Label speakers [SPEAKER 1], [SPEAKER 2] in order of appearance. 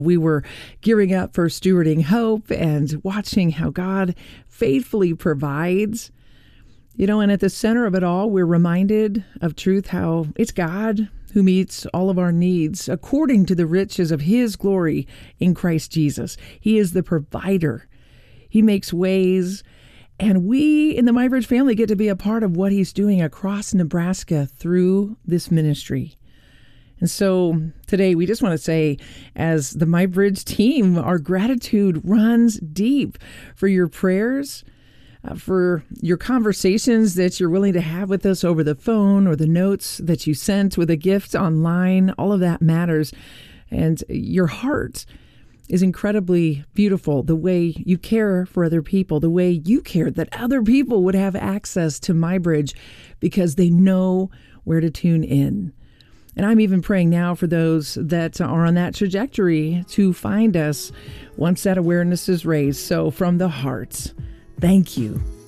[SPEAKER 1] We were gearing up for Stewarding Hope and watching how God faithfully provides. And at the center of it all, we're reminded of truth, how it's God who meets all of our needs according to the riches of His glory in Christ Jesus. He is the provider. He makes ways. And we in the MyBridge family get to be a part of what He's doing across Nebraska through this ministry. And so today we just want to say, as the MyBridge team, our gratitude runs deep for your prayers, for your conversations that you're willing to have with us over the phone, or the notes that you sent with a gift online. All of that matters. And your heart is incredibly beautiful, the way you care for other people, the way you care that other people would have access to MyBridge because they know where to tune in. And I'm even praying now for those that are on that trajectory to find us once that awareness is raised. So from the heart, thank you.